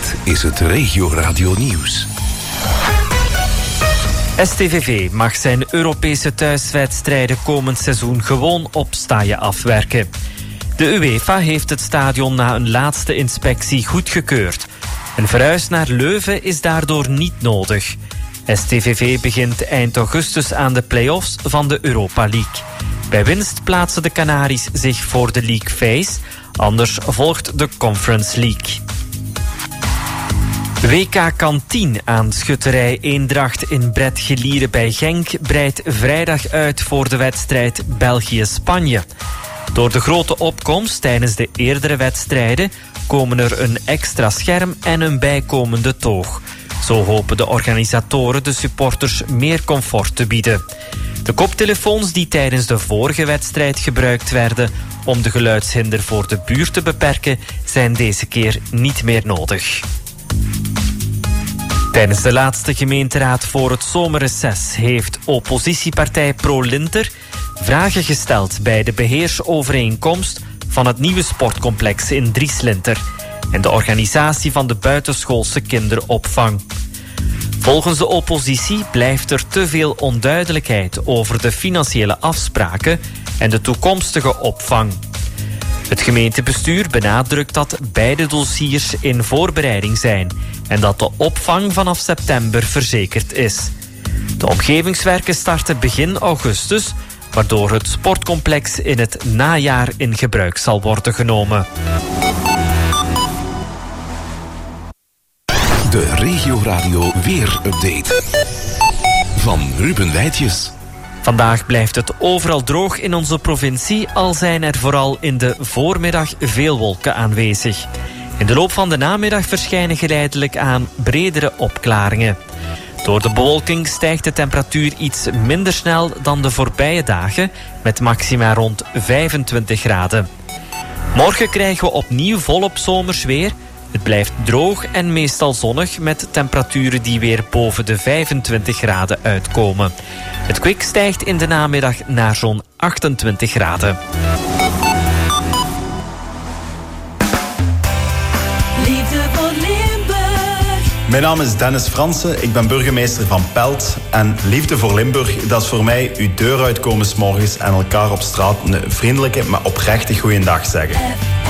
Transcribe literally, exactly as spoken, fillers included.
Dit is het Regio Radio Nieuws. S T V V mag zijn Europese thuiswedstrijden komend seizoen gewoon op staaien afwerken. De UEFA heeft het stadion na een laatste inspectie goedgekeurd. Een verhuis naar Leuven is daardoor niet nodig. S T V V begint eind augustus aan de play-offs van de Europa League. Bij winst plaatsen de Canaries zich voor de League Phase. Anders volgt de Conference League. W K Kantien aan schutterij Eendracht in Bredgelieren bij Genk breidt vrijdag uit voor de wedstrijd België-Spanje. Door de grote opkomst tijdens de eerdere wedstrijden komen er een extra scherm en een bijkomende toog. Zo hopen de organisatoren de supporters meer comfort te bieden. De koptelefoons die tijdens de vorige wedstrijd gebruikt werden om de geluidshinder voor de buurt te beperken, zijn deze keer niet meer nodig. Tijdens de laatste gemeenteraad voor het zomerreces heeft oppositiepartij ProLinter vragen gesteld bij de beheersovereenkomst van het nieuwe sportcomplex in Drieslinter en de organisatie van de buitenschoolse kinderopvang. Volgens de oppositie blijft er te veel onduidelijkheid over de financiële afspraken en de toekomstige opvang. Het gemeentebestuur benadrukt dat beide dossiers in voorbereiding zijn en dat de opvang vanaf september verzekerd is. De omgevingswerken starten begin augustus, waardoor het sportcomplex in het najaar in gebruik zal worden genomen. De Regio Radio Weer-update van Ruben Wijtjes. Vandaag blijft het overal droog in onze provincie, al zijn er vooral in de voormiddag veel wolken aanwezig. In de loop van de namiddag verschijnen geleidelijk aan bredere opklaringen. Door de bewolking stijgt de temperatuur iets minder snel dan de voorbije dagen, met maxima rond vijfentwintig graden. Morgen krijgen we opnieuw volop zomers weer. Het blijft droog en meestal zonnig met temperaturen die weer boven de vijfentwintig graden uitkomen. Het kwik stijgt in de namiddag naar zo'n achtentwintig graden. Liefde voor Limburg. Mijn naam is Dennis Fransen, ik ben burgemeester van Pelt. En Liefde voor Limburg, dat is voor mij uw deur uitkomen 's morgens en elkaar op straat een vriendelijke, maar oprechte goeiedag zeggen.